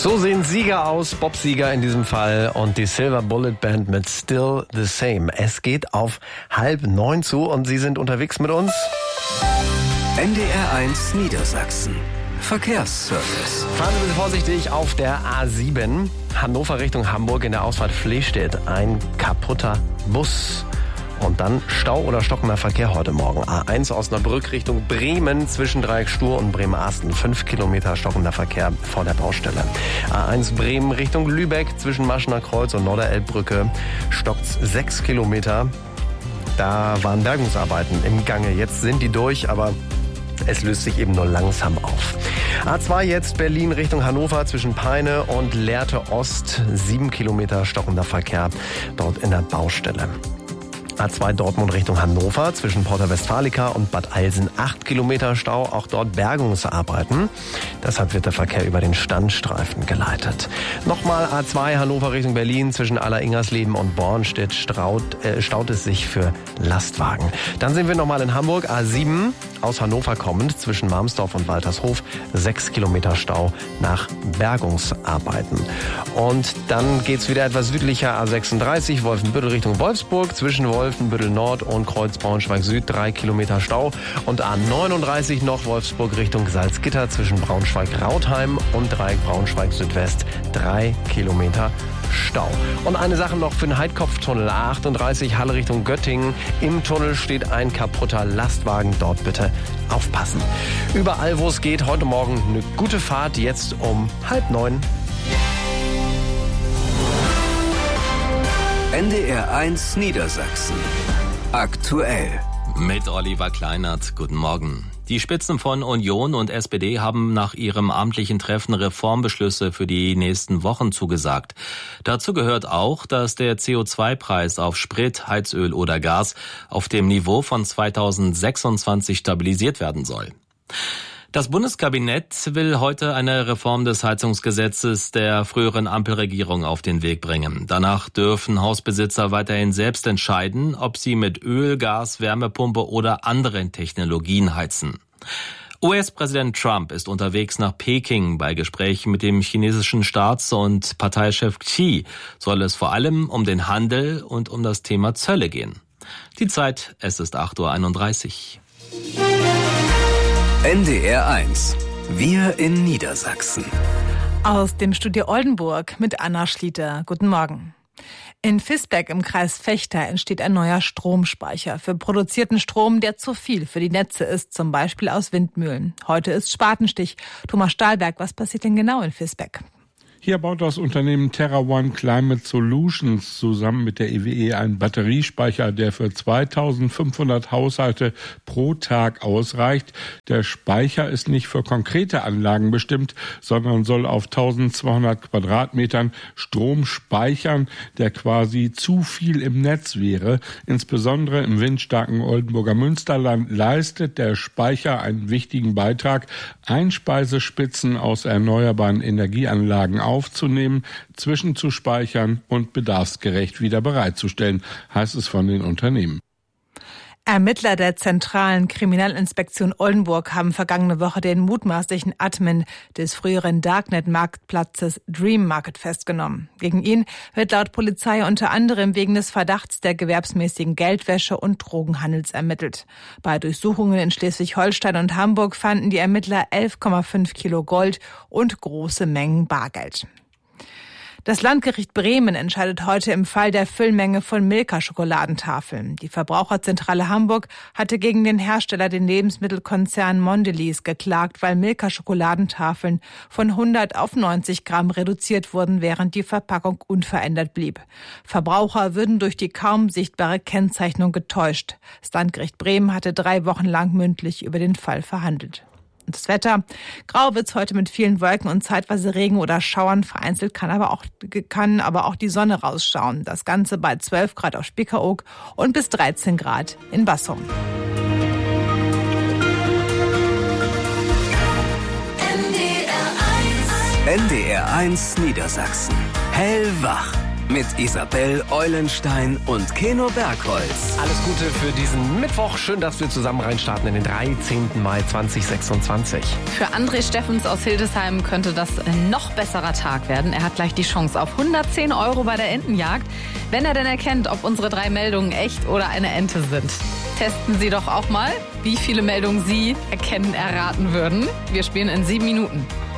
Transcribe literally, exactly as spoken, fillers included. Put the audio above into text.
So sehen Sieger aus, Bob-Sieger in diesem Fall und die Silver Bullet Band mit Still the Same. Es geht auf halb neun zu und Sie sind unterwegs mit uns. N D R eins Niedersachsen. Verkehrsservice. Fahren Sie bitte vorsichtig auf der A sieben, Hannover Richtung Hamburg in der Ausfahrt Flehstedt. Ein kaputter Bus. Und dann Stau oder stockender Verkehr heute Morgen. A eins Osnabrück Richtung Bremen zwischen Dreieck Stur und Bremerhaven. Fünf Kilometer stockender Verkehr vor der Baustelle. A eins Bremen Richtung Lübeck zwischen Maschener Kreuz und Norderelbbrücke stockt's sechs Kilometer. Da waren Bergungsarbeiten im Gange. Jetzt sind die durch, aber es löst sich eben nur langsam auf. A zwei jetzt Berlin Richtung Hannover zwischen Peine und Lehrte Ost. Sieben Kilometer stockender Verkehr dort in der Baustelle. A zwei Dortmund Richtung Hannover zwischen Porta Westfalica und Bad Eilsen. Acht Kilometer Stau, auch dort Bergungsarbeiten. Deshalb wird der Verkehr über den Standstreifen geleitet. Nochmal A zwei Hannover Richtung Berlin zwischen Aller-Ingersleben und Bornstedt straut, äh, staut es sich für Lastwagen. Dann sind wir nochmal in Hamburg. A sieben aus Hannover kommend zwischen Marmsdorf und Waltershof. Sechs Kilometer Stau nach Bergungsarbeiten. Und dann geht's wieder etwas südlicher. A sechsunddreißig Wolfenbüttel Richtung Wolfsburg zwischen Wolfenbüttel Nord und Kreuz Braunschweig Süd. Drei Kilometer Stau. Und A neununddreißig noch Wolfsburg Richtung Salzgitter zwischen Braunschweig-Rautheim und Dreieck Braunschweig Südwest. Drei Kilometer Stau. Und eine Sache noch für den Heidkopftunnel. A achtunddreißig Halle Richtung Göttingen. Im Tunnel steht ein kaputter Lastwagen. Dort bitte aufpassen. Überall, wo es geht, heute Morgen eine gute Fahrt. Jetzt um halb neun. N D R eins Niedersachsen. Aktuell. Mit Oliver Kleinert. Guten Morgen. Die Spitzen von Union und S P D haben nach ihrem amtlichen Treffen Reformbeschlüsse für die nächsten Wochen zugesagt. Dazu gehört auch, dass der C O zwei Preis auf Sprit, Heizöl oder Gas auf dem Niveau von zweitausendsechsundzwanzig stabilisiert werden soll. Das Bundeskabinett will heute eine Reform des Heizungsgesetzes der früheren Ampelregierung auf den Weg bringen. Danach dürfen Hausbesitzer weiterhin selbst entscheiden, ob sie mit Öl, Gas, Wärmepumpe oder anderen Technologien heizen. U S-Präsident Trump ist unterwegs nach Peking. Bei Gesprächen mit dem chinesischen Staats- und Parteichef Xi soll es vor allem um den Handel und um das Thema Zölle gehen. Die Zeit, es ist acht Uhr einunddreißig. N D R eins. Wir in Niedersachsen. Aus dem Studio Oldenburg mit Anna Schlieter. Guten Morgen. In Visbeck im Kreis Vechta entsteht ein neuer Stromspeicher für produzierten Strom, der zu viel für die Netze ist, zum Beispiel aus Windmühlen. Heute ist Spatenstich. Thomas Stahlberg, was passiert denn genau in Visbeck? Hier baut das Unternehmen TerraOne Climate Solutions zusammen mit der E W E einen Batteriespeicher, der für zweitausendfünfhundert Haushalte pro Tag ausreicht. Der Speicher ist nicht für konkrete Anlagen bestimmt, sondern soll auf eintausendzweihundert Quadratmetern Strom speichern, der quasi zu viel im Netz wäre. Insbesondere im windstarken Oldenburger Münsterland leistet der Speicher einen wichtigen Beitrag, Einspeisespitzen aus erneuerbaren Energieanlagen aufzunehmen, zwischenzuspeichern und bedarfsgerecht wieder bereitzustellen, heißt es von den Unternehmen. Ermittler der Zentralen Kriminalinspektion Oldenburg haben vergangene Woche den mutmaßlichen Admin des früheren Darknet-Marktplatzes Dream Market festgenommen. Gegen ihn wird laut Polizei unter anderem wegen des Verdachts der gewerbsmäßigen Geldwäsche und Drogenhandels ermittelt. Bei Durchsuchungen in Schleswig-Holstein und Hamburg fanden die Ermittler elf Komma fünf Kilo Gold und große Mengen Bargeld. Das Landgericht Bremen entscheidet heute im Fall der Füllmenge von Milka-Schokoladentafeln. Die Verbraucherzentrale Hamburg hatte gegen den Hersteller, den Lebensmittelkonzern Mondelez, geklagt, weil Milka-Schokoladentafeln von hundert auf neunzig Gramm reduziert wurden, während die Verpackung unverändert blieb. Verbraucher würden durch die kaum sichtbare Kennzeichnung getäuscht. Das Landgericht Bremen hatte drei Wochen lang mündlich über den Fall verhandelt. Das Wetter. Grau wird's heute mit vielen Wolken und zeitweise Regen oder Schauern. Vereinzelt kann aber auch, kann aber auch die Sonne rausschauen. Das Ganze bei zwölf Grad auf Spiekeroog und bis dreizehn Grad in Bassum. N D R eins Niedersachsen. Hellwach. mit Isabel Eulenstein und Keno Bergholz. Alles Gute für diesen Mittwoch. Schön, dass wir zusammen reinstarten in den dreizehnten Mai zweitausendsechsundzwanzig. Für André Steffens aus Hildesheim könnte das ein noch besserer Tag werden. Er hat gleich die Chance auf hundertzehn Euro bei der Entenjagd, wenn er denn erkennt, ob unsere drei Meldungen echt oder eine Ente sind. Testen Sie doch auch mal, wie viele Meldungen Sie erkennen, erraten würden. Wir spielen in sieben Minuten.